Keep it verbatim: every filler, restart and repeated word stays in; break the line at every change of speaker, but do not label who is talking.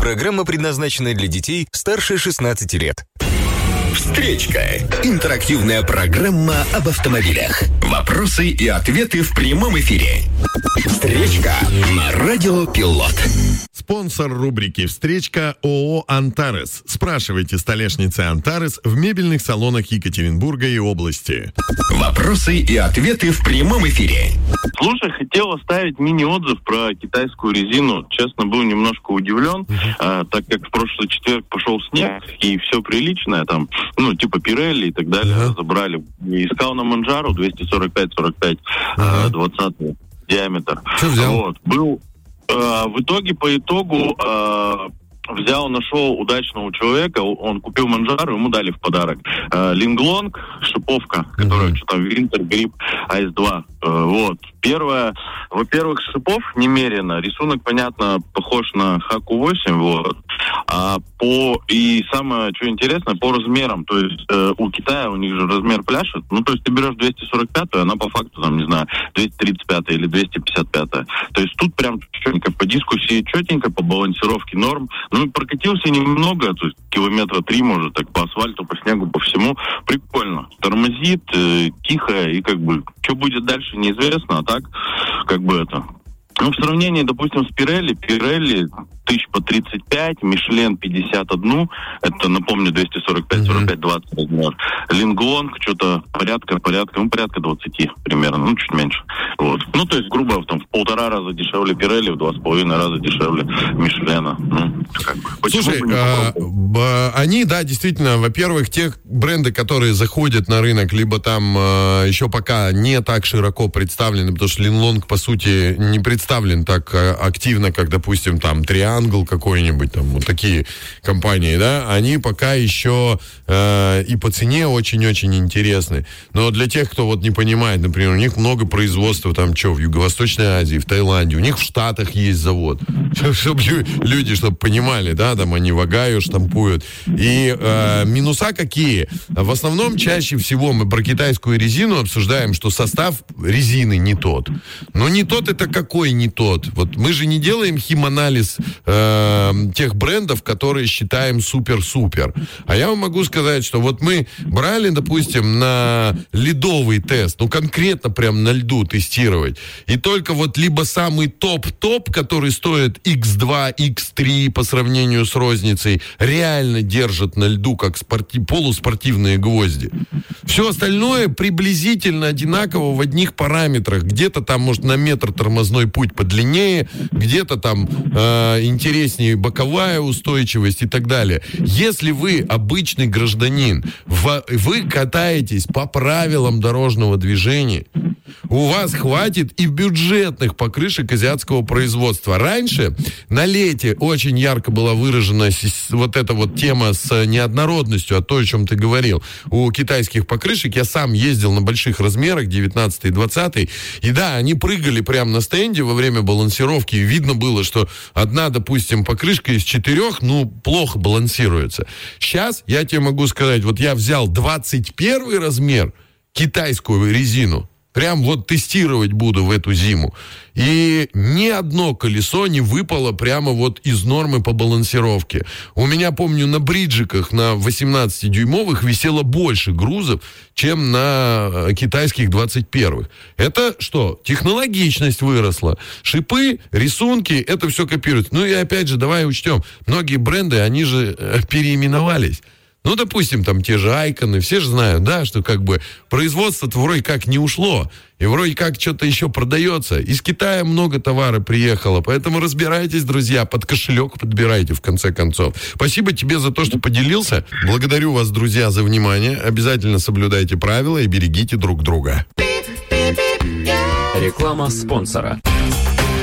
Программа предназначена для детей старше шестнадцати лет.
Встречка. Интерактивная программа об автомобилях. Вопросы и ответы в прямом эфире. Встречка на Радио Пилот.
Спонсор рубрики «Встречка» ООО «Антарес». Спрашивайте столешницы «Антарес» в мебельных салонах Екатеринбурга и области.
Вопросы и ответы в прямом эфире.
Слушай, хотел оставить мини-отзыв про китайскую резину. Честно, был немножко удивлен, uh-huh. а, так как в прошлый четверг пошел снег, и все приличное, там, ну, типа Пирелли и так далее, uh-huh. забрали. И искал на Манжару двести сорок пять сорок пять, uh-huh. двадцатый диаметр.
Что взял?
Вот, был... А, в итоге, по итогу... А, взял, нашел удачного человека, он купил Манжару, ему дали в подарок э, Линглонг, шиповка, которая uh-huh. что-то Винтер, Грипп, эй эс два. Э, вот. Первое, во-первых, шипов немерено. Рисунок, понятно, похож на Хаку восемь, вот. А по, и самое, что интересно, по размерам. То есть э, у Китая, у них же размер пляшет. Ну, то есть ты берешь двести сорок пятую, она по факту, там, не знаю, двести тридцать пятая или двести пятьдесят пятая. То есть тут прям четенько по дискуссии, четенько, по балансировке норм. Ну, и прокатился немного, то есть километра три, может, так, по асфальту, по снегу, по всему. Прикольно. Тормозит, э, тихо, и как бы, что будет дальше, неизвестно, а так, как бы это... Ну, в сравнении, допустим, с Пирелли, Пирелли тысяч по тридцать пять, Мишлен пятьдесят один, это, напомню, двести сорок пять сорок пять двадцать размер. Линглонг что-то порядка, порядка, ну, порядка двадцать примерно, ну, чуть меньше. Вот. Ну, то есть, грубо, там, в полтора раза дешевле Пирелли, в два с половиной раза дешевле Мишлена. Ну, как бы.
Слушай, а, они, да, действительно, во-первых, те бренды, которые заходят на рынок, либо там а, еще пока не так широко представлены, потому что Линглонг, по сути, не представлен так а, активно, как, допустим, там, Триангл какой-нибудь, там, вот такие компании, да, они пока еще э, и по цене очень-очень интересны. Но для тех, кто вот не понимает, например, у них много производства там, что, в Юго-Восточной Азии, в Таиланде, у них в Штатах есть завод. Чтобы люди, чтобы понимали, да, там они в Огайо штампуют. И э, минуса какие? В основном, чаще всего мы про китайскую резину обсуждаем, что состав резины не тот. Но не тот это какой не тот? Вот мы же не делаем химанализ э, тех брендов, которые считаем супер-супер. А я вам могу сказать, что вот мы брали, допустим, на ледовый тест, ну конкретно прям на льду тестировать, и только вот либо самый топ-топ, который стоит икс два, икс три по сравнению с розницей, реально держит на льду как спорти- полуспортивные гвозди. Все остальное приблизительно одинаково в одних параметрах. Где-то там, может, на метр тормозной путь подлиннее, где-то там э, интереснее боковая устойчивость и так далее. Если вы обычный гражданин, в, вы катаетесь по правилам дорожного движения, у вас хватит и бюджетных покрышек азиатского производства. Раньше на лете очень ярко была выражена вот эта вот тема с неоднородностью, о том, о чем ты говорил. У китайских покрышек я сам ездил на больших размерах, девятнадцатый, двадцатый, и да, они прыгали прямо на стенде во время балансировки, и видно было, что одна, допустим, покрышка из четырех, ну, плохо балансируется. Сейчас я тебе могу сказать, вот я взял двадцать первый размер, китайскую резину, прям вот тестировать буду в эту зиму. И ни одно колесо не выпало прямо вот из нормы по балансировке. У меня, помню, на бриджиках на восемнадцатидюймовых висело больше грузов, чем на китайских двадцать первых. Это что? Технологичность выросла. Шипы, рисунки, это все копируется. Ну и опять же, давай учтем, многие бренды, они же переименовались. Ну, допустим, там те же Айконы, все же знают, да, что как бы производство-то вроде как не ушло, и вроде как что-то еще продается. Из Китая много товара приехало, поэтому разбирайтесь, друзья, под кошелек подбирайте, в конце концов. Спасибо тебе за то, что поделился. Благодарю вас, друзья, за внимание. Обязательно соблюдайте правила и берегите друг друга.
Реклама спонсора.